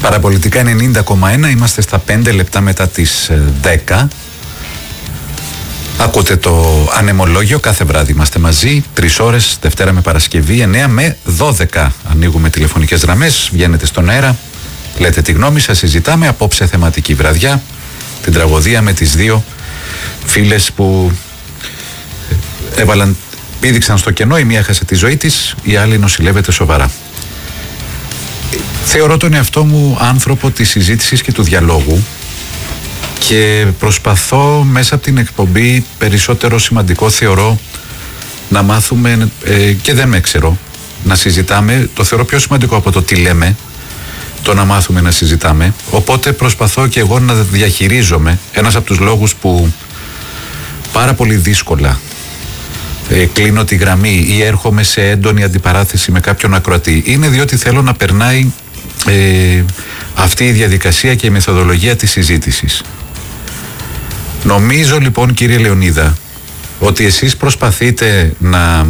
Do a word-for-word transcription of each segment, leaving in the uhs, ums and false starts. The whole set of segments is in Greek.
Παραπολιτικά ενενήντα κόμμα ένα, είμαστε στα πέντε λεπτά μετά τις δέκα. Ακούτε το ανεμολόγιο, κάθε βράδυ είμαστε μαζί, τρεις ώρες, Δευτέρα με Παρασκευή, εννέα με δώδεκα. Ανοίγουμε τηλεφωνικές γραμμές, βγαίνετε στον αέρα, λέτε τη γνώμη σας, συζητάμε. Απόψε θεματική βραδιά, την τραγωδία με τις δύο φίλες που έβαλαν, πήδηξαν στο κενό, η μία έχασε τη ζωή της, η άλλη νοσηλεύεται σοβαρά. Θεωρώ τον εαυτό μου άνθρωπο της συζήτησης και του διαλόγου και προσπαθώ μέσα από την εκπομπή, περισσότερο σημαντικό θεωρώ να μάθουμε, ε, και δεν με ξέρω, να συζητάμε. Το θεωρώ πιο σημαντικό από το τι λέμε, το να μάθουμε να συζητάμε. Οπότε προσπαθώ και εγώ να διαχειρίζομαι. Ένας από τους λόγους που πάρα πολύ δύσκολα ε, κλείνω τη γραμμή ή έρχομαι σε έντονη αντιπαράθεση με κάποιον ακροατή είναι διότι θέλω να περνάει ε, αυτή η διαδικασία και η μεθοδολογία της συζήτησης. Νομίζω λοιπόν, κύριε Λεωνίδα, ότι εσείς προσπαθείτε να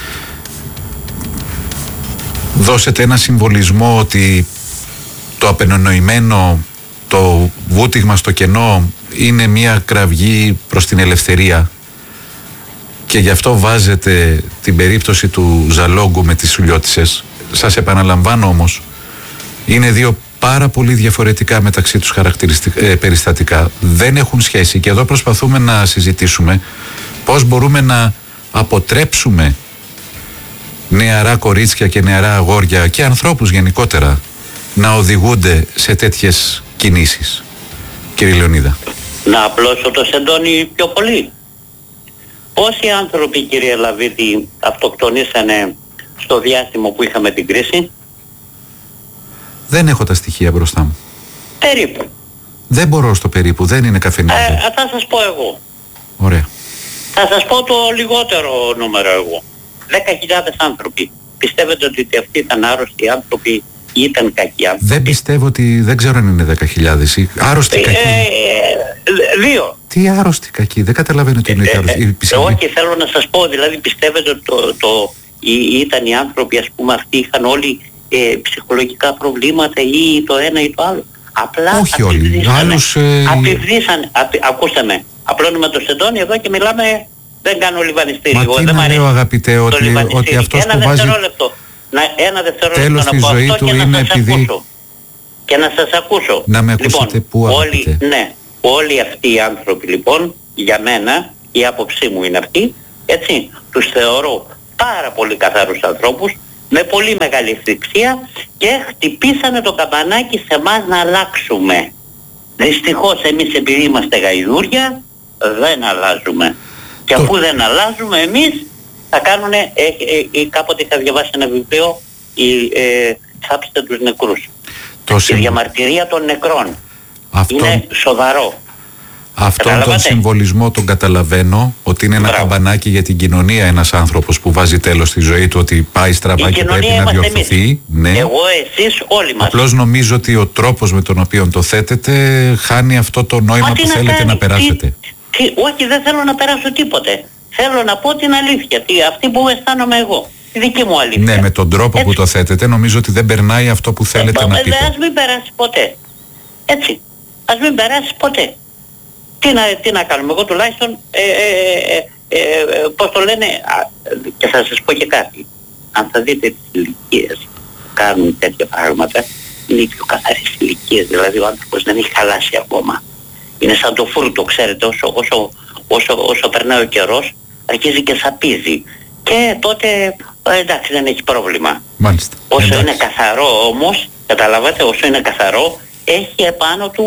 δώσετε ένα συμβολισμό ότι το απενονοημένο, το βούτυγμα στο κενό είναι μια κραυγή προς την ελευθερία και γι' αυτό βάζετε την περίπτωση του Ζαλόγκου με τις Σουλιώτισσες. Σας επαναλαμβάνω όμως, είναι δύο πάρα πολύ διαφορετικά μεταξύ τους χαρακτηριστικά, ε, περιστατικά. Δεν έχουν σχέση και εδώ προσπαθούμε να συζητήσουμε πώς μπορούμε να αποτρέψουμε νεαρά κορίτσια και νεαρά αγόρια και ανθρώπους γενικότερα να οδηγούνται σε τέτοιες κινήσεις. Κύριε Λεωνίδα. Να απλώσω το σεντόνι πιο πολύ. Πόσοι άνθρωποι, κύριε Λαβίτη, αυτοκτονήσανε στο διάστημα που είχαμε την κρίση? Δεν έχω τα στοιχεία μπροστά μου. Περίπου. Δεν μπορώ στο περίπου, δεν είναι καφενείο. Ε, θα σας πω εγώ. Ωραία. Θα σας πω το λιγότερο νούμερο εγώ. Δέκα χιλιάδες άνθρωποι. Πιστεύετε ότι αυτοί ήταν άρρωστοι άνθρωποι ή ήταν κακοί άνθρωποι? Δεν πιστεύω ότι, δεν ξέρω αν είναι δέκα χιλιάδες ή άρρωστοι ε, κακοί. Ε, δύο. Τι άρρωστοι κακοί, δεν καταλαβαίνω τι είναι ε, άρρωστοι. Ε, όχι, θέλω να σας πω, δηλαδή πιστεύετε ότι το, το, ήταν οι άνθρωποι, ας πούμε, αυτοί είχαν όλοι ε, ψυχολογικά προβλήματα ή το ένα ή το άλλο? Απλά όχι όλοι. Άλλους, ε... απειβδίσαν, απει, ακούστε με, απλώνουμε το σεντόνι εδώ και μιλάμε, δεν κάνω λιβανιστήριο. Μα τι να λέω, αγαπητέ, ότι, ότι αυτός ένα που βάζει να, ένα τέλος στη ζωή του είναι επειδή... Ακούσω. Και να σας ακούσω. Να με ακούσετε λοιπόν, που αγαπητέ. Όλοι, ναι, όλοι αυτοί οι άνθρωποι λοιπόν, για μένα, η άποψή μου είναι αυτή, έτσι, τους θεωρώ πάρα πολύ καθαρούς ανθρώπους, με πολύ μεγάλη ευθυξία και χτυπήσανε το καμπανάκι σε εμάς να αλλάξουμε. Δυστυχώς εμείς, επειδή είμαστε γαϊδούρια, δεν αλλάζουμε. Και το... αφού δεν αλλάζουμε εμείς, θα κάνουνε, ε, ε, ε, κάποτε είχα διαβάσει ένα βιβλίο, ε, «Θάψτε τους νεκρούς». Το η διαμαρτυρία των νεκρών. Αυτό... είναι σοβαρό. Αυτόν τον συμβολισμό τον καταλαβαίνω, ότι είναι ένα Μπράβο. καμπανάκι για την κοινωνία ένας άνθρωπος που βάζει τέλος στη ζωή του, ότι πάει στραβά και πρέπει να διορθωθεί. Ναι. Εγώ, εσείς, όλοι μας. Απλώς νομίζω ότι ο τρόπος με τον οποίο το θέτετε χάνει αυτό το νόημα Μα που να θέλετε κάνει, να περάσετε. Τι, τι, όχι, δεν θέλω να περάσω τίποτε. Θέλω να πω την αλήθεια, τι, αυτή που αισθάνομαι εγώ. Τη δική μου αλήθεια. Ναι, με τον τρόπο Έτσι. που το θέτετε νομίζω ότι δεν περνάει αυτό που θέλετε ε, να πείτε. Ας μην περάσει ποτέ. Έτσι. Ας μην περάσει ποτέ. Τι να, τι να κάνουμε, εγώ τουλάχιστον, ε, ε, ε, ε, πώς το λένε, α, και θα σας πω και κάτι. Αν θα δείτε τις ηλικίες που κάνουν τέτοια πράγματα, είναι πιο καθαρές ηλικίες, δηλαδή ο άνθρωπος δεν έχει χαλάσει ακόμα. Είναι σαν το φρούτο, ξέρετε, όσο, όσο, όσο, όσο περνάει ο καιρός, αρχίζει και σαπίζει. Και τότε, εντάξει, δεν έχει πρόβλημα. Μάλιστα. Όσο εντάξει. είναι καθαρό όμως, καταλαβαίνετε, όσο είναι καθαρό, έχει επάνω του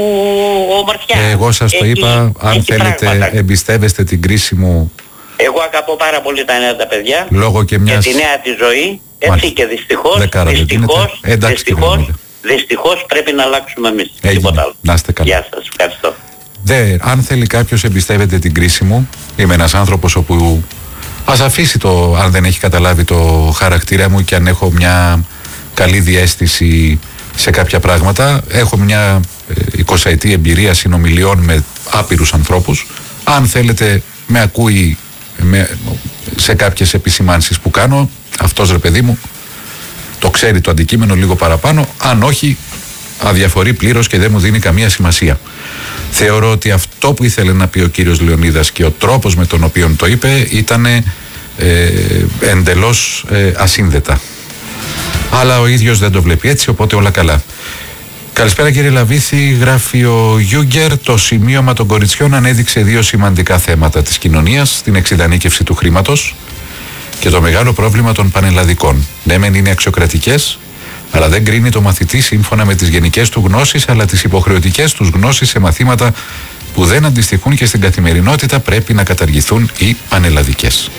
ομορφιά. Εγώ σας το έχει, είπα, αν θέλετε πράγματα. Εμπιστεύεστε την κρίση μου. Εγώ αγαπώ πάρα πολύ τα νέα τα παιδιά. Λόγω και μιας... Και τη νέα τη ζωή. Έτσι Μάλιστα. Και δυστυχώς, Δεκάρα, δυστυχώς, Εντάξει, δυστυχώς, δυστυχώς πρέπει να αλλάξουμε εμείς. Έγινε. Τίποτα άλλο. Να είστε καλά. Γεια σας, ευχαριστώ. Δε, αν θέλει κάποιος εμπιστεύεται την κρίση μου, είμαι ένας άνθρωπος όπου ας αφήσει το, αν δεν έχει καταλάβει το χαρακτήρα μου και αν έχω μια καλή διαίσθηση σε κάποια πράγματα. Έχω μια εικοσαετή εμπειρία συνομιλιών με άπειρους ανθρώπους. Αν θέλετε με ακούει με, σε κάποιες επισημάνσεις που κάνω, αυτός ρε παιδί μου το ξέρει το αντικείμενο λίγο παραπάνω. Αν όχι, αδιαφορεί πλήρως και δεν μου δίνει καμία σημασία. Θεωρώ ότι αυτό που ήθελε να πει ο κύριος Λεωνίδας και ο τρόπος με τον οποίο το είπε ήταν ε, εντελώς ε, ασύνδετα. Αλλά ο ίδιος δεν το βλέπει έτσι, οπότε όλα καλά. Καλησπέρα κύριε Λαβίθη, γράφει ο Γιούγκερ. Το σημείωμα των κοριτσιών ανέδειξε δύο σημαντικά θέματα της κοινωνίας, την εξειδανίκευση του χρήματος και το μεγάλο πρόβλημα των πανελλαδικών. Ναι, μεν είναι αξιοκρατικές, αλλά δεν κρίνει το μαθητή σύμφωνα με τις γενικές του γνώσεις, αλλά τις υποχρεωτικές τους γνώσεις σε μαθήματα που δεν αντιστοιχούν και στην καθημερινότητα πρέπει να καταργηθούν οι πανελλαδικές.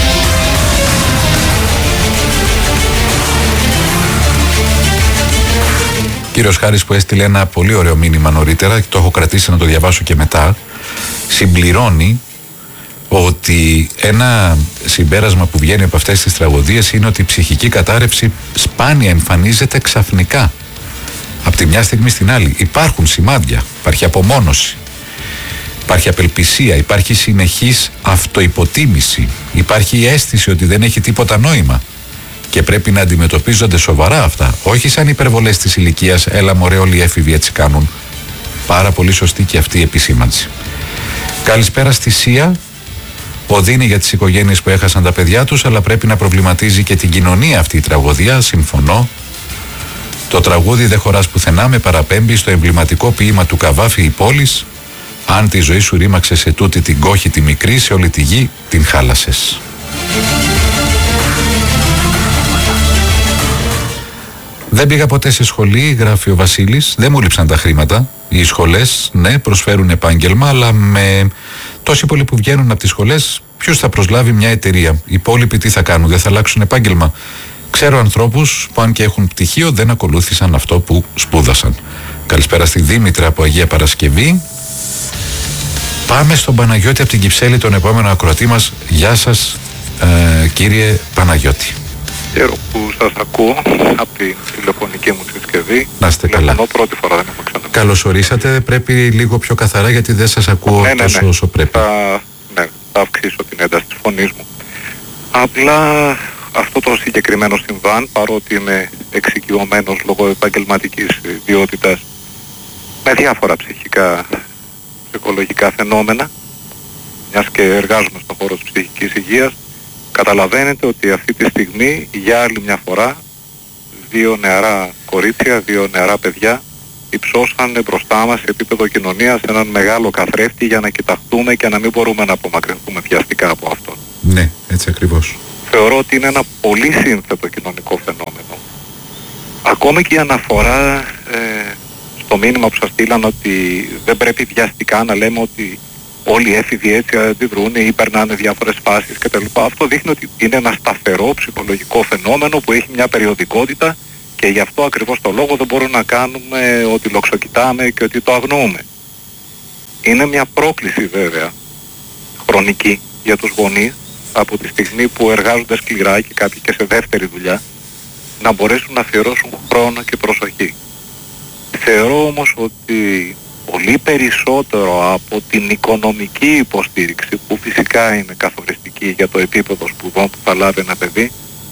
Κύριος Χάρης που έστειλε ένα πολύ ωραίο μήνυμα νωρίτερα, το έχω κρατήσει να το διαβάσω και μετά, συμπληρώνει ότι ένα συμπέρασμα που βγαίνει από αυτές τις τραγωδίες είναι ότι η ψυχική κατάρρευση σπάνια εμφανίζεται ξαφνικά από τη μια στιγμή στην άλλη. Υπάρχουν σημάδια, υπάρχει απομόνωση, υπάρχει απελπισία, υπάρχει συνεχής αυτοϋποτίμηση, υπάρχει η αίσθηση ότι δεν έχει τίποτα νόημα και πρέπει να αντιμετωπίζονται σοβαρά αυτά, όχι σαν υπερβολές της ηλικίας, έλα μωρέ όλοι οι έφηβοι έτσι κάνουν. Πάρα πολύ σωστή και αυτή η επισήμανση. Καλησπέρα στη Σία. Οδύνη για τις οικογένειες που έχασαν τα παιδιά τους, αλλά πρέπει να προβληματίζει και την κοινωνία αυτή η τραγωδία. Συμφωνώ. Το τραγούδι «Δεν χωράς πουθενά» με παραπέμπει στο εμβληματικό ποίημα του Καβάφη «Η πόλης». Αν τη ζωή σου ρήμαξε σε τούτη την κόχη τη μικρή, σε όλη τη γη την χάλασες. Δεν πήγα ποτέ σε σχολή, γράφει ο Βασίλης. Δεν μου λείψαν τα χρήματα. Οι σχολές, ναι, προσφέρουν επάγγελμα, αλλά με τόσοι πολλοί που βγαίνουν από τις σχολές, ποιος θα προσλάβει μια εταιρεία? Οι υπόλοιποι τι θα κάνουν, δεν θα αλλάξουν επάγγελμα? Ξέρω ανθρώπους που, αν και έχουν πτυχίο, δεν ακολούθησαν αυτό που σπούδασαν. Καλησπέρα στη Δήμητρα από Αγία Παρασκευή. Πάμε στον Παναγιώτη από την Κυψέλη, τον επόμενο ακροατή μας. Γεια σας, ε, κύριε Παναγιώτη. Χαίρομαι που σας ακούω από την τηλεφωνική μου συσκευή. Να είστε καλά. Πρώτη φορά δεν έχω ξαναπεί. Καλώς ορίσατε. Πρέπει λίγο πιο καθαρά γιατί δεν σας ακούω ναι, ναι, τόσο ναι. όσο πρέπει. Θα, ναι, θα αυξήσω την ένταση της φωνής μου. Απλά αυτό το συγκεκριμένο συμβάν, παρότι είμαι εξοικειωμένος λόγω επαγγελματικής ιδιότητας με διάφορα ψυχικά, ψυχολογικά φαινόμενα, μιας και εργάζομαι στον χώρο της ψυχικής υγείας, καταλαβαίνετε ότι αυτή τη στιγμή για άλλη μια φορά δύο νεαρά κορίτσια, δύο νεαρά παιδιά υψώσανε μπροστά μας σε επίπεδο κοινωνίας έναν μεγάλο καθρέφτη για να κοιταχτούμε και να μην μπορούμε να απομακρυνθούμε βιαστικά από αυτόν. Ναι, έτσι ακριβώς. Θεωρώ ότι είναι ένα πολύ σύνθετο κοινωνικό φαινόμενο. Ακόμη και η αναφορά ε, στο μήνυμα που σας στείλαν ότι δεν πρέπει βιαστικά να λέμε ότι όλοι οι έφηβοι έτσι αντιδρούν ή περνάνε διάφορες φάσεις κτλ. Αυτό δείχνει ότι είναι ένα σταθερό ψυχολογικό φαινόμενο που έχει μια περιοδικότητα και γι' αυτό ακριβώς το λόγο δεν μπορούμε να κάνουμε ότι λοξοκοιτάμε και ότι το αγνοούμε. Είναι μια πρόκληση βέβαια χρονική για τους γονείς από τη στιγμή που εργάζονται σκληρά και κάποιοι και σε δεύτερη δουλειά να μπορέσουν να αφιερώσουν χρόνο και προσοχή. Θεωρώ όμως ότι πολύ περισσότερο από την οικονομική υποστήριξη που φυσικά είναι καθοριστική για το επίπεδο σπουδών που θα λάβει ένα παιδί,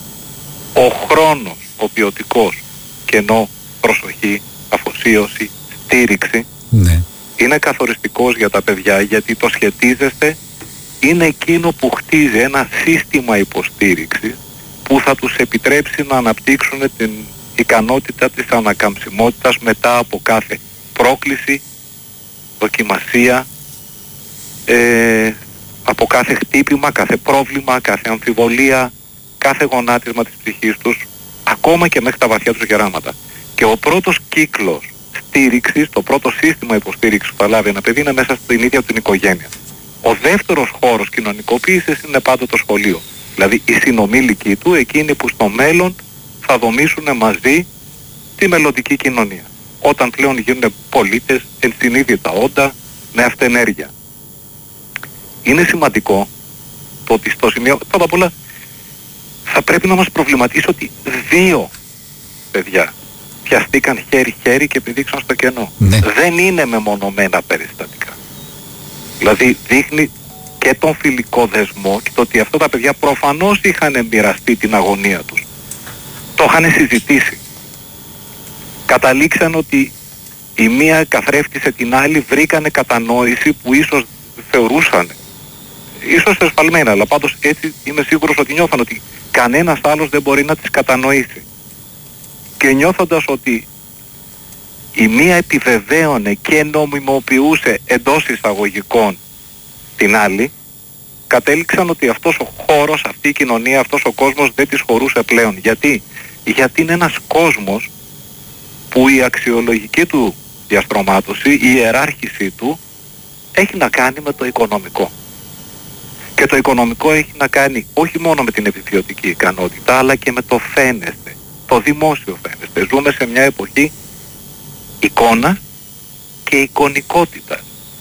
ο χρόνος, ο ποιοτικός, κενό, προσοχή, αφοσίωση, στήριξη ναι. είναι καθοριστικός για τα παιδιά, γιατί το σχετίζεστε είναι εκείνο που χτίζει ένα σύστημα υποστήριξης που θα τους επιτρέψει να αναπτύξουν την ικανότητα της ανακαμψιμότητας μετά από κάθε πρόκληση, δοκιμασία, ε, από κάθε χτύπημα, κάθε πρόβλημα, κάθε αμφιβολία, κάθε γονάτισμα της ψυχής τους, ακόμα και μέχρι τα βαθιά τους γεράματα. Και ο πρώτος κύκλος στήριξης, το πρώτο σύστημα υποστήριξης που θα λάβει ένα παιδί είναι μέσα στην ίδια την οικογένεια. Ο δεύτερος χώρος κοινωνικοποίησης είναι πάντα το σχολείο. Δηλαδή οι συνομήλικοι του, εκείνοι που στο μέλλον θα δομήσουν μαζί τη μελλοντική κοινωνία. Όταν πλέον γίνουν πολίτες, ενσυνείδητα όντα, με αυτενέργεια. Είναι σημαντικό το ότι στο σημείο, πρώτα απ' όλα, θα πρέπει να μας προβληματίσει ότι δύο παιδιά πιαστήκαν χέρι-χέρι και επιδείξαν στο κενό. Ναι. Δεν είναι μεμονωμένα περιστατικά. Δηλαδή δείχνει και τον φιλικό δεσμό και το ότι αυτά τα παιδιά προφανώς είχαν μοιραστεί την αγωνία τους. Το είχαν συζητήσει. καταλήξαν ότι η μία καθρέφτησε την άλλη, βρήκανε κατανόηση που ίσως θεωρούσαν, ίσως εσφαλμένα, αλλά πάντως έτσι είμαι σίγουρος ότι νιώθαν ότι κανένας άλλος δεν μπορεί να τις κατανοήσει. Και νιώθοντας ότι η μία επιβεβαίωνε και νομιμοποιούσε εντός εισαγωγικών την άλλη, κατέληξαν ότι αυτός ο χώρος, αυτή η κοινωνία, αυτός ο κόσμος δεν τις χωρούσε πλέον. Γιατί? Γιατί είναι ένας κόσμος που η αξιολογική του διαστρωμάτωση, η ιεράρχησή του έχει να κάνει με το οικονομικό. Και το οικονομικό έχει να κάνει όχι μόνο με την επιβιωτική ικανότητα, αλλά και με το φαίνεστε, το δημόσιο φαίνεστε. Ζούμε σε μια εποχή εικόνα και εικονικότητα.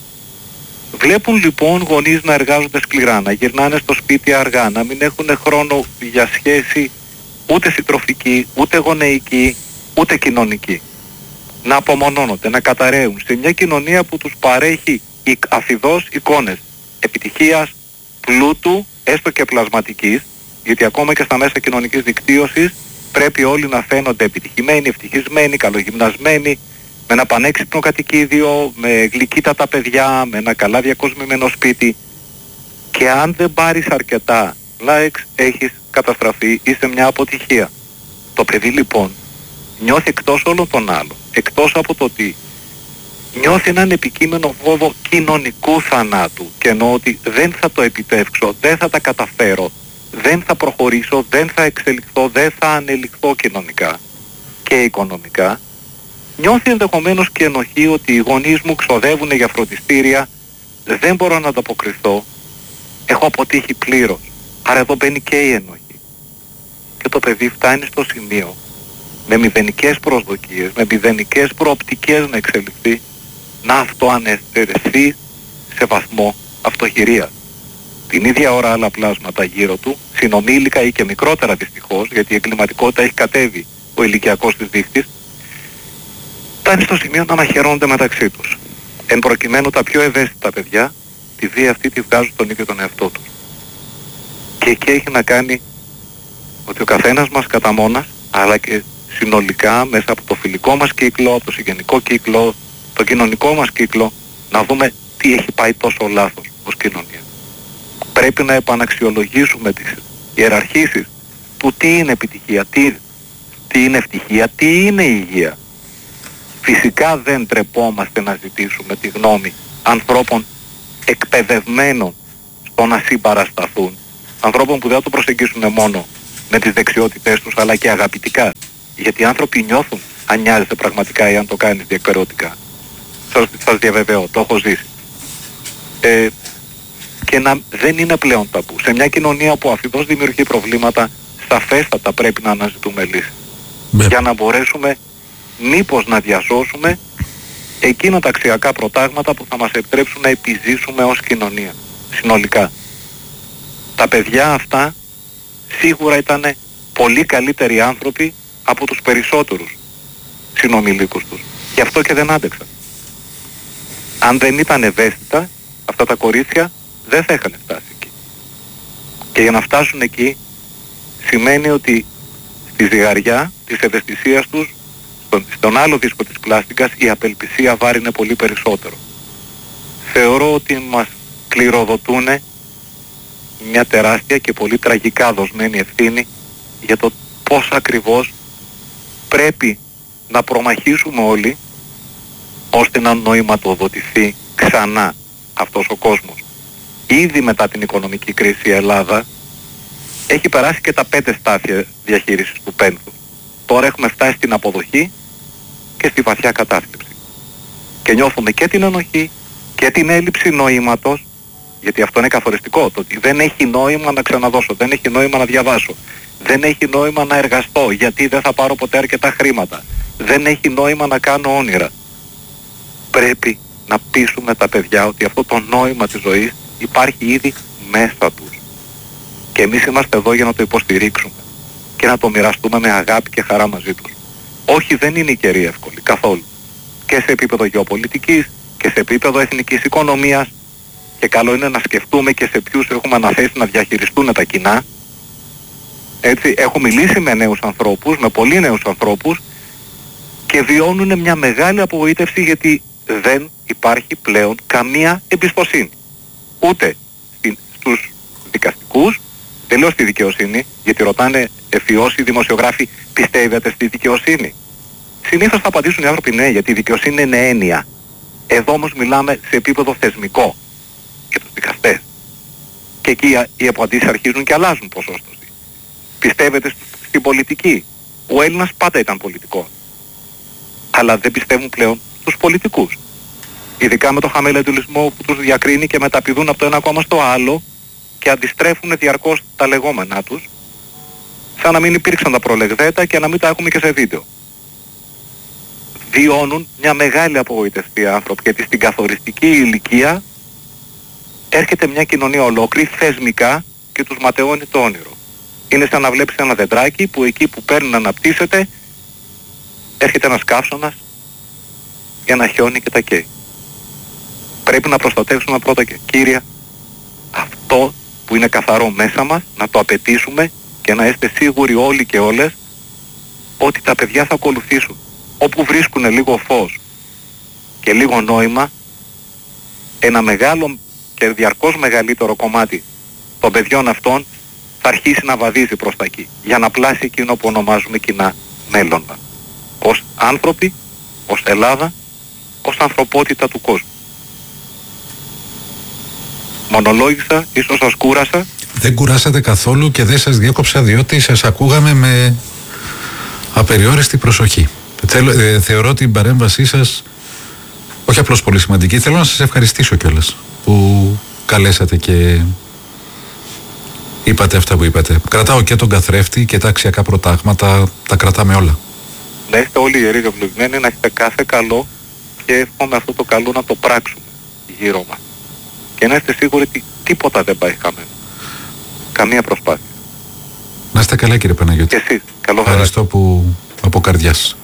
Βλέπουν λοιπόν γονείς να εργάζονται σκληρά, να γυρνάνε στο σπίτι αργά, να μην έχουν χρόνο για σχέση ούτε συντροφική, ούτε γονεϊκή, ούτε κοινωνική. Να απομονώνονται, να καταραίουν σε μια κοινωνία που τους παρέχει αφιδώς εικόνες επιτυχίας, πλούτου, έστω και πλασματικής, γιατί ακόμα και στα μέσα κοινωνικής δικτύωσης πρέπει όλοι να φαίνονται επιτυχημένοι, ευτυχισμένοι, καλογυμνασμένοι, με ένα πανέξυπνο κατοικίδιο, με γλυκύτατα παιδιά, με ένα καλά διακοσμημένο σπίτι. Και αν δεν πάρεις αρκετά likes, έχεις καταστραφεί, είσαι μια αποτυχία. Το παιδί λοιπόν νιώθει εκτός όλων των άλλων, εκτός από το ότι νιώθει έναν επικείμενο φόβο κοινωνικού θανάτου, και εννοώ ότι δεν θα το επιτεύξω, δεν θα τα καταφέρω, δεν θα προχωρήσω, δεν θα εξελιχθώ, δεν θα ανελιχθώ κοινωνικά και οικονομικά. Νιώθει ενδεχομένως και ενοχή ότι οι γονείς μου ξοδεύουν για φροντιστήρια, δεν μπορώ να ανταποκριθώ, έχω αποτύχει πλήρως. Άρα εδώ μπαίνει και η ενοχή. Και το παιδί φτάνει στο σημείο με μηδενικές προσδοκίες, με μηδενικές προοπτικές να εξελιχθεί, να αυτοανεστερεθεί σε βαθμό αυτοχειρίας. Την ίδια ώρα άλλα πλάσματα γύρω του, συνομήλικα ή και μικρότερα δυστυχώς, γιατί η εγκληματικότητα έχει κατέβει ο ηλικιακός της δείχτης, φτάνει στο σημείο να μαχαιρώνονται μεταξύ τους. Εν προκειμένου τα πιο ευαίσθητα παιδιά, τη βία αυτή τη βγάζουν τον ίδιο τον εαυτό τους. Και εκεί έχει να κάνει ότι ο καθένας μας κατά μόνας, αλλά και συνολικά μέσα από το φιλικό μας κύκλο, από το συγγενικό κύκλο, το κοινωνικό μας κύκλο, να δούμε τι έχει πάει τόσο λάθος ως κοινωνία. Πρέπει να επαναξιολογήσουμε τις ιεραρχήσεις του τι είναι επιτυχία, τι, τι είναι ευτυχία, τι είναι υγεία. Φυσικά δεν τρεπόμαστε να ζητήσουμε τη γνώμη ανθρώπων εκπαιδευμένων στο να συμπαρασταθούν, ανθρώπων που δεν θα το προσεγγίσουν μόνο με τις δεξιότητές τους, αλλά και αγαπητικά. Γιατί οι άνθρωποι νιώθουν αν νοιάζεται πραγματικά ή αν το κάνεις διεκπαιρεωτικά. Σας, σας διαβεβαιώ, το έχω ζήσει. Ε, και να δεν είναι πλέον ταμπού. Σε μια κοινωνία που αφιδώς δημιουργεί προβλήματα, σαφέστατα πρέπει να αναζητούμε λύσεις. Yeah. Για να μπορέσουμε μήπως να διασώσουμε εκείνα τα αξιακά προτάγματα που θα μας επιτρέψουν να επιζήσουμε ως κοινωνία, συνολικά. Τα παιδιά αυτά σίγουρα ήταν πολύ καλύτεροι άνθρωποι από τους περισσότερους συνομιλίκους τους. Γι' αυτό και δεν άντεξαν. Αν δεν ήταν ευαίσθητα, αυτά τα κορίτσια δεν θα είχαν φτάσει εκεί. Και για να φτάσουν εκεί σημαίνει ότι στη ζυγαριά της ευαισθησίας τους, στον, στον άλλο δίσκο της πλάστικας, η απελπισία βάρινε πολύ περισσότερο. Θεωρώ ότι μας κληροδοτούν μια τεράστια και πολύ τραγικά δοσμένη ευθύνη για το πώς ακριβώς πρέπει να προμαχήσουμε όλοι ώστε να νοηματοδοτηθεί ξανά αυτός ο κόσμος. Ήδη μετά την οικονομική κρίση η Ελλάδα έχει περάσει και τα πέντε στάδια διαχείρισης του πένθου. Τώρα έχουμε φτάσει στην αποδοχή και στη βαθιά κατάθλιψη. Και νιώθουμε και την ενοχή και την έλλειψη νοήματος, γιατί αυτό είναι καθοριστικό, το ότι δεν έχει νόημα να ξαναδώσω, δεν έχει νόημα να διαβάσω, δεν έχει νόημα να εργαστώ, γιατί δεν θα πάρω ποτέ αρκετά χρήματα, δεν έχει νόημα να κάνω όνειρα. Πρέπει να πείσουμε τα παιδιά ότι αυτό το νόημα της ζωής υπάρχει ήδη μέσα τους. Και εμείς είμαστε εδώ για να το υποστηρίξουμε και να το μοιραστούμε με αγάπη και χαρά μαζί τους. Όχι, δεν είναι η καιρή εύκολη, καθόλου. Και σε επίπεδο γεωπολιτικής και σε επίπεδο εθνικής οικονομίας, και καλό είναι να σκεφτούμε και σε ποιους έχουμε αναθέσει να διαχειριστούν τα κοινά. Έτσι, έχω μιλήσει με νέους ανθρώπους, με πολλοί νέους ανθρώπους, και βιώνουν μια μεγάλη απογοήτευση, γιατί δεν υπάρχει πλέον καμία εμπιστοσύνη. Ούτε στην, στους δικαστικούς, δεν λέω στη δικαιοσύνη, γιατί ρωτάνε εφιώς οι δημοσιογράφοι, πιστεύετε στη δικαιοσύνη? Συνήθως θα απαντήσουν οι άνθρωποι ναι, γιατί η δικαιοσύνη είναι έννοια. Εδώ όμως μιλάμε σε επίπεδο θεσμικό για τους δικαστές. Και εκεί οι απαντήσεις αρχίζουν και αλλάζουν ποσόστοση. Πιστεύετε στην πολιτική? Ο Έλληνας πάντα ήταν πολιτικός. Αλλά δεν πιστεύουν πλέον στους πολιτικούς. Ειδικά με το χαμελετουλισμό που τους διακρίνει και μεταπηδούν από το ένα κόμμα στο άλλο και αντιστρέφουν διαρκώς τα λεγόμενά τους, σαν να μην υπήρξαν τα προλεγδέτα και να μην τα έχουμε και σε βίντεο. Βιώνουν μια μεγάλη απογοητευτία άνθρωποι, γιατί στην καθοριστική ηλικία έρχεται μια κοινωνία ολόκληρη θεσμικά και τους ματαιώνει το όνειρο. Είναι σαν να βλέπεις ένα δεντράκι που εκεί που παίρνει να αναπτύσσεται έρχεται ένας καύσωνας για να χιώνει και τα καίει. Πρέπει να προστατεύσουμε πρώτα και κύρια αυτό που είναι καθαρό μέσα μας, να το απαιτήσουμε και να είστε σίγουροι όλοι και όλες ότι τα παιδιά θα ακολουθήσουν. Όπου βρίσκουν λίγο φως και λίγο νόημα, ένα μεγάλο και διαρκώς μεγαλύτερο κομμάτι των παιδιών αυτών θα αρχίσει να βαδίζει προς τα εκεί, για να πλάσει εκείνο που ονομάζουμε κοινά μέλλον μας. Ως άνθρωποι, ως Ελλάδα, ως ανθρωπότητα του κόσμου. Μονολόγησα, ίσως σας κούρασα. Δεν κουράσατε καθόλου και δεν σας διέκοψα, διότι σας ακούγαμε με απεριόριστη προσοχή. Θέλω, ε, θεωρώ την παρέμβασή σας όχι απλώς πολύ σημαντική. Θέλω να σας ευχαριστήσω κιόλας που καλέσατε και είπατε αυτά που είπατε. Κρατάω και τον καθρέφτη και τα αξιακά προτάγματα, τα κρατάμε όλα. Να είστε όλοι ιεροί και ευλογημένοι, να έχετε κάθε καλό και εύχομαι αυτό το καλό να το πράξουμε γύρω μας. Και να είστε σίγουροι ότι τίποτα δεν πάει χαμένο. Καμία προσπάθεια. Να είστε καλά, κύριε Παναγιώτη. Και εσείς. Καλό βράδυ. Ευχαριστώ που από καρδιάς.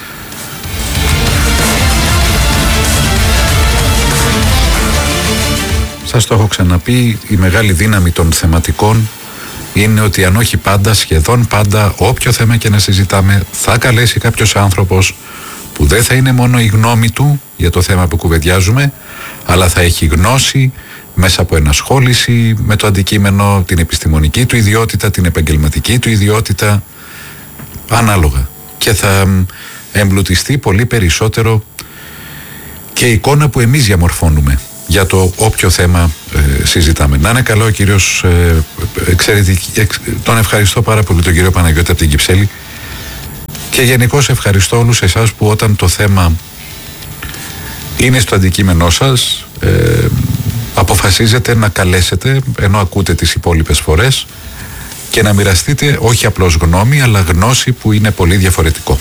Σας το έχω ξαναπεί, η μεγάλη δύναμη των θεματικών είναι ότι αν όχι πάντα, σχεδόν πάντα, όποιο θέμα και να συζητάμε, θα καλέσει κάποιος άνθρωπος που δεν θα είναι μόνο η γνώμη του για το θέμα που κουβεντιάζουμε, αλλά θα έχει γνώση μέσα από ενασχόληση με το αντικείμενο, την επιστημονική του ιδιότητα, την επαγγελματική του ιδιότητα, ανάλογα. Και θα εμπλουτιστεί πολύ περισσότερο και η εικόνα που εμείς διαμορφώνουμε για το όποιο θέμα ε, συζητάμε. Να είναι καλό ο κύριος, ε, εξαιρετική, εξ, τον ευχαριστώ πάρα πολύ τον κύριο Παναγιώτη από την Κυψέλη, και γενικώς ευχαριστώ όλους εσάς που όταν το θέμα είναι στο αντικείμενό σας ε, αποφασίζετε να καλέσετε ενώ ακούτε τις υπόλοιπες φορές και να μοιραστείτε όχι απλώς γνώμη αλλά γνώση, που είναι πολύ διαφορετικό.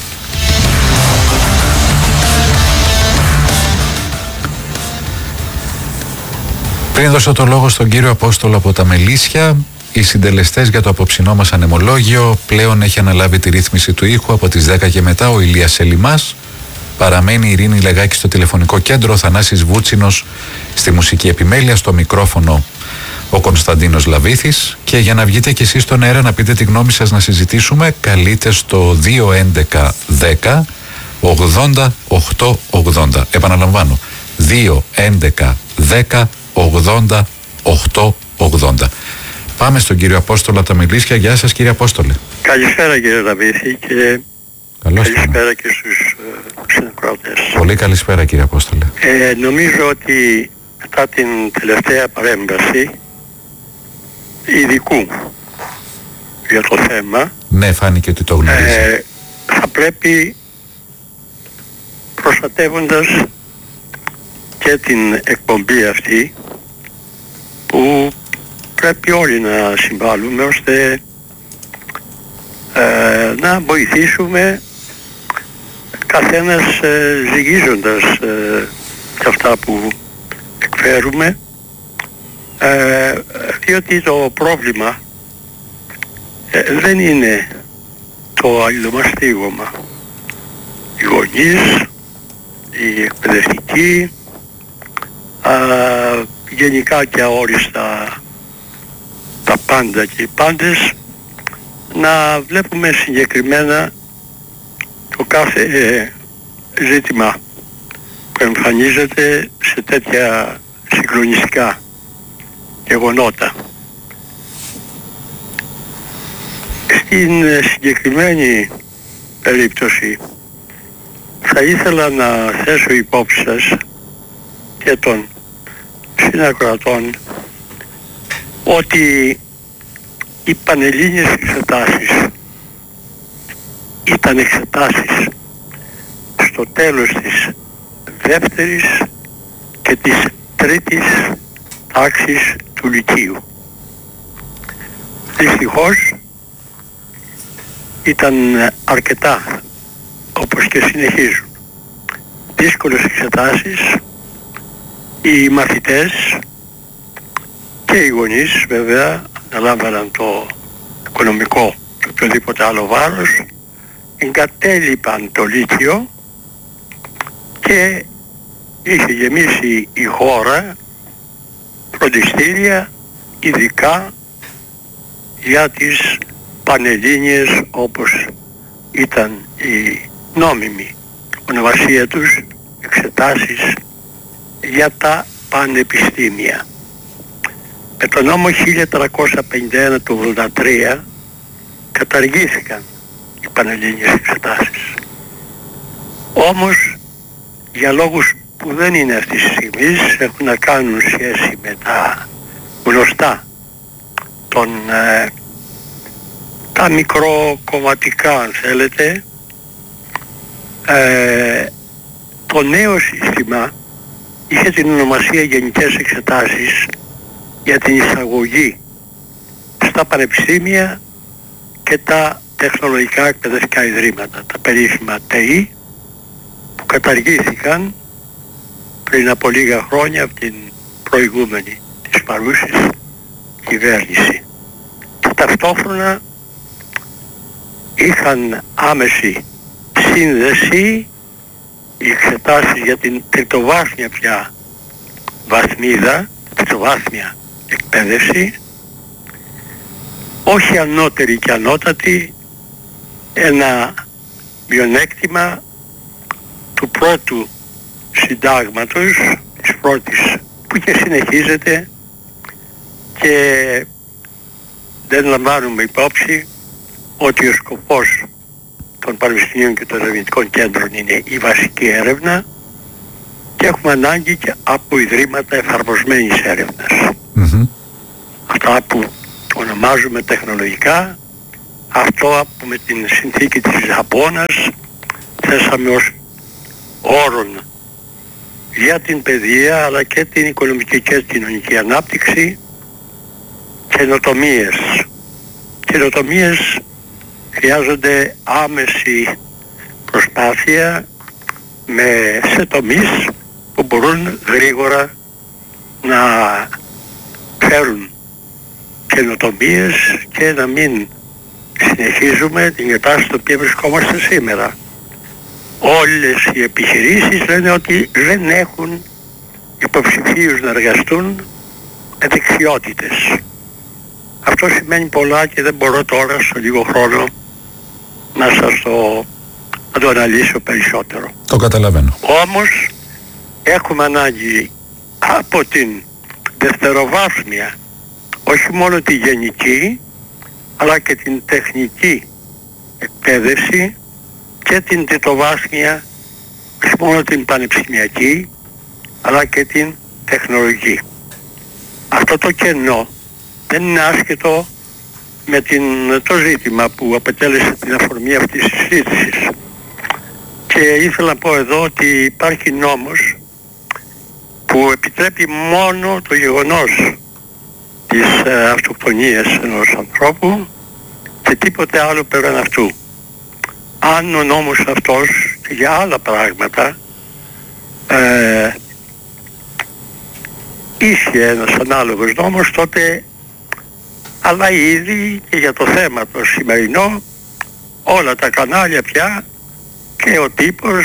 Πριν δώσω το λόγο στον κύριο Απόστολο από τα Μελίσια, οι συντελεστές για το απόψινό μας ανεμολόγιο, πλέον έχει αναλάβει τη ρύθμιση του ήχου από τις δέκα και μετά ο Ηλίας Σελιμάς. Παραμένει η Ειρήνη Λεγάκη στο τηλεφωνικό κέντρο, ο Θανάσης Βούτσινος στη μουσική επιμέλεια, στο μικρόφωνο ο Κωνσταντίνος Λαβήθης. Και για να βγείτε κι εσείς στον αέρα να πείτε τη γνώμη σας, να συζητήσουμε, καλείτε στο δύο έντεκα δέκα ογδόντα οκτώ ογδόντα. Επαναλαμβάνω, δύο έντεκα δέκα ογδόντα οκτώ ογδόντα. Πάμε στον κύριο Απόστολο από τα Μελίσια. Γεια σας, κύριε Απόστολε. Καλησπέρα, κύριε Λαβήθη, και καλώς καλησπέρα πάνω. και στους uh, συνακροατές. Πολύ καλησπέρα, κύριε Απόστολε. Ε, νομίζω ότι μετά την τελευταία παρέμβαση ειδικού για το θέμα, Ναι, φάνηκε ότι το γνωρίζει. ε, θα πρέπει, προστατεύοντας και την εκπομπή αυτή, που πρέπει όλοι να συμβάλλουμε ώστε ε, να βοηθήσουμε καθένας ε, ζυγίζοντας ε, και αυτά που εκφέρουμε, ε, διότι το πρόβλημα ε, δεν είναι το αλληλομαστίγωμα. Οι γονείς, οι εκπαιδευτικοί, α, γενικά και αόριστα τα πάντα και οι πάντες, να βλέπουμε συγκεκριμένα το κάθε ε, ζήτημα που εμφανίζεται σε τέτοια συγκλονιστικά γεγονότα. Στην συγκεκριμένη περίπτωση θα ήθελα να θέσω υπόψη σας και των συνακροατών ότι οι πανελλήνιες εξετάσεις ήταν εξετάσεις στο τέλος της δεύτερης και της τρίτης τάξης του Λυκείου. Δυστυχώς ήταν αρκετά, όπως και συνεχίζουν, δύσκολες εξετάσεις. Οι μαθητές και οι γονείς βέβαια αναλάμβαναν το οικονομικό και οποιοδήποτε άλλο βάρος, εγκατέλειπαν το Λύκειο και είχε γεμίσει η χώρα φροντιστήρια ειδικά για τις πανελλήνιες, όπως ήταν η νόμιμη ονομασία τους, εξετάσεις για τα πανεπιστήμια. Με τον νόμο χίλια τριακόσια πενήντα ένα του ογδόντα τρία καταργήθηκαν οι πανελλήνιες εξετάσεις. Όμως για λόγους που δεν είναι αυτής της στιγμής, έχουν να κάνουν σχέση με τα γνωστά των ε, τα μικροκομματικά, αν θέλετε, ε, το νέο σύστημα είχε την ονομασία Γενικές Εξετάσεις για την εισαγωγή στα πανεπιστήμια και τα τεχνολογικά εκπαιδευτικά ιδρύματα, τα περίφημα ΤΕΙ, που καταργήθηκαν πριν από λίγα χρόνια από την προηγούμενη της παρούσης κυβέρνηση. Και ταυτόχρονα είχαν άμεση σύνδεση οι εξετάσεις για την τριτοβάθμια πια βαθμίδα, τριτοβάθμια εκπαίδευση, όχι ανώτερη και ανώτατη, ένα μειονέκτημα του πρώτου συντάγματος, της πρώτης, που και συνεχίζεται, και δεν λαμβάνουμε υπόψη ότι ο σκοπός των πανεπιστημίων και των ερευνητικών κέντρων είναι η βασική έρευνα και έχουμε ανάγκη και από ιδρύματα εφαρμοσμένης έρευνας. Mm-hmm. Αυτά που ονομάζουμε τεχνολογικά, αυτό που με την συνθήκη της Λισαβόνας θέσαμε ως όρον για την παιδεία αλλά και την οικονομική και κοινωνική ανάπτυξη, καινοτομίες. Καινοτομίες χρειάζονται άμεση προσπάθεια με, σε τομείς που μπορούν γρήγορα να φέρουν καινοτομίες και να μην συνεχίζουμε την κατάσταση στην οποία βρισκόμαστε σήμερα. Όλες οι επιχειρήσεις λένε ότι δεν έχουν υποψηφίους να εργαστούν με δεξιότητες. Αυτό σημαίνει πολλά και δεν μπορώ τώρα στο λίγο χρόνο να σας το, να το αναλύσω περισσότερο. Το καταλαβαίνω. Όμως έχουμε ανάγκη από την δευτεροβάθμια, όχι μόνο τη γενική, αλλά και την τεχνική εκπαίδευση και την τριτοβάθμια, όχι μόνο την πανεπιστημιακή, αλλά και την τεχνολογική. Αυτό το κενό δεν είναι άσχετο με την, το ζήτημα που απετέλεσε την αφορμή αυτής της συζήτησης. Και ήθελα να πω εδώ ότι υπάρχει νόμος που επιτρέπει μόνο το γεγονός της ε, αυτοκτονίας ενός ανθρώπου και τίποτε άλλο πέραν αυτού. Αν ο νόμος αυτός και για άλλα πράγματα ε, ίσχυε ένας ανάλογος νόμος, τότε, αλλά ήδη και για το θέμα το σημερινό όλα τα κανάλια πια και ο τύπος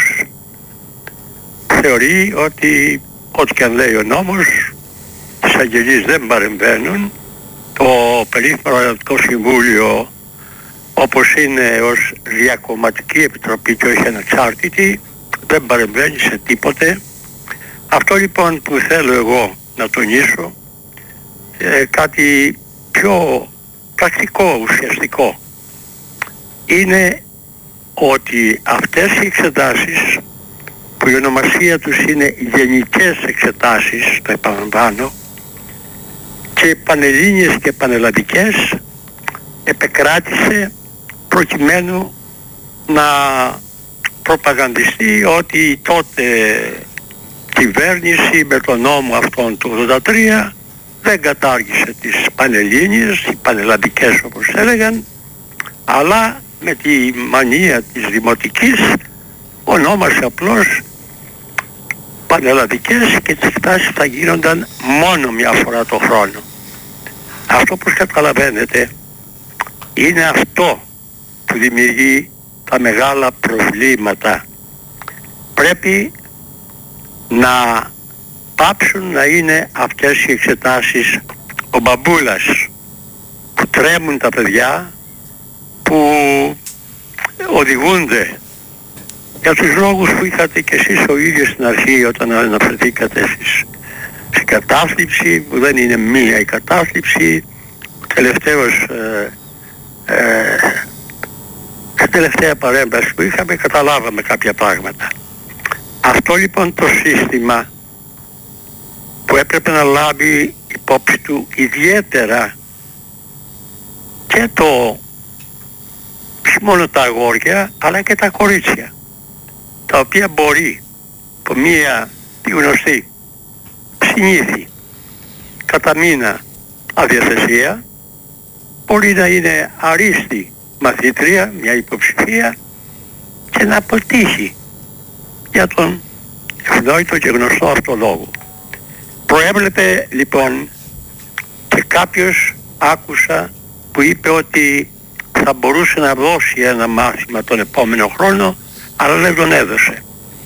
θεωρεί ότι ό,τι και αν λέει ο νόμος, οι εισαγγελίες δεν παρεμβαίνουν, το περίφημο Ερωτικό Συμβούλιο, όπως είναι ως διακομματική επιτροπή και όχι ανεξάρτητη, δεν παρεμβαίνει σε τίποτε. Αυτό λοιπόν που θέλω εγώ να τονίσω, ε, κάτι πιο πρακτικό, ουσιαστικό, είναι ότι αυτές οι εξετάσεις, που η ονομασία τους είναι γενικές εξετάσεις, το επαναλαμβάνω, και πανελλήνιες και πανελλαδικές, επεκράτησε προκειμένου να προπαγανδιστεί ότι η τότε κυβέρνηση με τον νόμο αυτόν του ογδόντα τρία δεν κατάργησε τις πανελλήνιες, οι πανελλαδικές όπως έλεγαν, αλλά με τη μανία της δημοτικής ονόμασε απλώς πανελλαδικές και τις εξετάσεις θα γίνονταν μόνο μια φορά το χρόνο. Αυτό που καταλαβαίνετε είναι αυτό που δημιουργεί τα μεγάλα προβλήματα. Πρέπει να πάψουν να είναι αυτές οι εξετάσεις ο μπαμπούλας που τρέμουν τα παιδιά, που οδηγούνται για τους λόγους που είχατε και εσείς ο ίδιος στην αρχή όταν αναφερθήκατε στις, στην κατάθλιψη, που δεν είναι μία η κατάθλιψη. Τελευταίος ε, ε, στην τελευταία παρέμβαση που είχαμε καταλάβαμε κάποια πράγματα. Αυτό λοιπόν το σύστημα που έπρεπε να λάβει υπόψη του ιδιαίτερα και το, όχι μόνο τα αγόρια αλλά και τα κορίτσια, τα οποία μπορεί από μία τη γνωστή συνήθη κατά μήνα αδιαθεσία, μπορεί να είναι αρίστη μαθήτρια, μια υποψηφία, και να αποτύχει για τον ευνόητο και γνωστό αυτό λόγο. Προέβλεπε λοιπόν και κάποιος, άκουσα, που είπε ότι θα μπορούσε να δώσει ένα μάθημα τον επόμενο χρόνο, αλλά δεν τον έδωσε.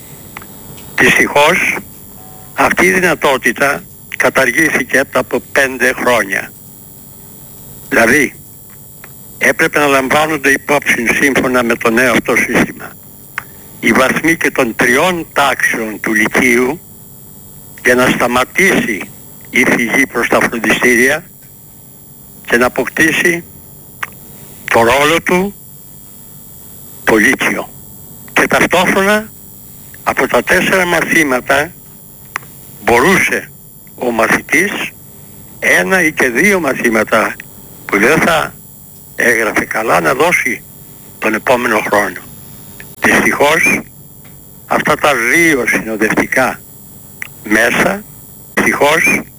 Δυστυχώς αυτή η δυνατότητα καταργήθηκε από πέντε χρόνια. Δηλαδή έπρεπε να λαμβάνονται υπόψη, σύμφωνα με το νέο αυτό σύστημα, οι βαθμοί και των τριών τάξεων του λυκείου, για να σταματήσει η φυγή προς τα φροντιστήρια και να αποκτήσει το ρόλο του το λύκειο. Και ταυτόχρονα από τα τέσσερα μαθήματα μπορούσε ο μαθητής ένα ή και δύο μαθήματα που δεν θα έγραφε καλά να δώσει τον επόμενο χρόνο. Δυστυχώς αυτά τα δύο συνοδευτικά μέσα, δυστυχώς